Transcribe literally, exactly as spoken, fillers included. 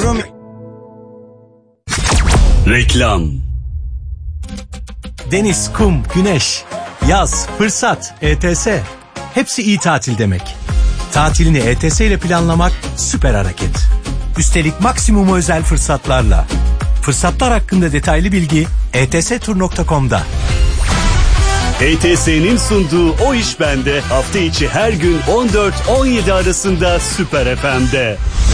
istiyorum. Reklam. Deniz, kum, güneş, yaz, fırsat, E T S. Hepsi iyi tatil demek. Tatilini E T S ile planlamak süper hareket. Üstelik maksimum özel fırsatlarla. Fırsatlar hakkında detaylı bilgi e t s tur nokta com'da. E T S'nin sunduğu O İş Bende hafta içi her gün on dört on yedi arasında Süper F M'de.